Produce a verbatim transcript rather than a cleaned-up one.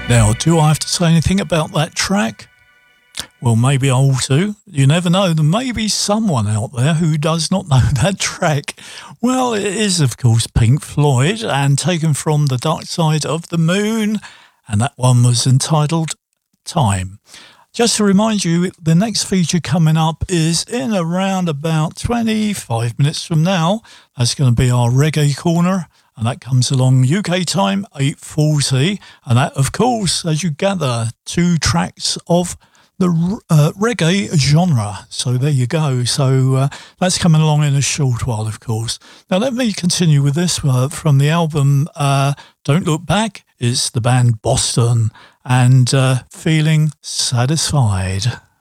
Now, do I have to say anything about that track? Well, maybe I ought to. You never know. There may be someone out there who does not know that track. Well, it is, of course, Pink Floyd and taken from The Dark Side of the Moon. And that one was entitled Time. Just to remind you, the next feature coming up is in around about twenty-five minutes from now. That's going to be our Reggae Corner. And that comes along U K time, eight forty. And that, of course, as you gather, two tracks of the uh, reggae genre. So there you go. So uh, that's coming along in a short while, of course. Now let me continue with this uh, from the album uh, Don't Look Back. It's the band Boston and uh, Feeling Satisfied.